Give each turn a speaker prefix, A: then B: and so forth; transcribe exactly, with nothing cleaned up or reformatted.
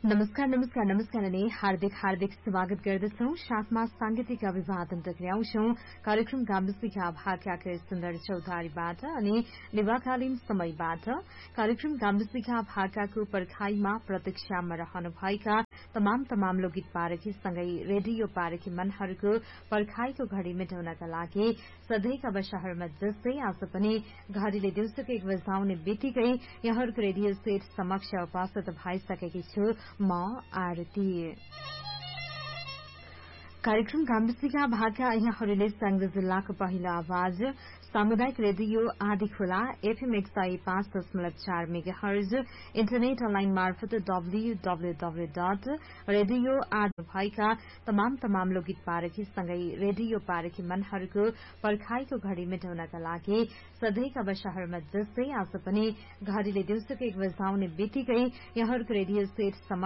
A: नमस्कार नमस्कार नमस्कार अनि हार्दिक हार्दिक स्वागत गर्दछौ। साथमा सांगीतिक अभिवादन टक्राउँछौ कार्यक्रम गाम्बेसीका भाग्यका सुन्दर चौतारीबाट अनि निवाकालीन समयबाट। कार्यक्रम गाम्बेसीका भाग्यको पर्खाईमा प्रतीक्षामा रहनुभएका तमाम तमाम लोकगीत पारखी सँगै रेडियो पारखी मनहरूको पर्खाईको घड़ी मेटाउनका लागि सधैँका बसाहरूमा जस्तै आज पनि घड़ीले दिउँसोको एक बजाउने बित्तिकै यहाँहरूको रेडियो सेट समक्ष उपस्थित भइसकेकी छु म आरती। कार्यक्रम गाम्बेसीका भाग्य यहाँहरूले स्याङ्जा जिल्लाको पहिलो आवाज सामुदायिक रेडियो आदि खोला एफएम एक सय पाँच दशमलव चार मेगा हर्ज इन्टरनेट अनलाइन मार्फत डब्ल्यूडब्ल्यूडब्ल्यू डट रेडियो आदि भएका तमाम तमाम लोकगीत पारखी सँगै रेडियो पारखी मनहरूको पर्खाईको घड़ी मेटाउनका लागि सधैँका बसाहरूमा जस्तै आज पनि घड़ीले दिउँसोको एक बजाउने बित्तिकै यहाँहरूको रेडियो सेट समक्ष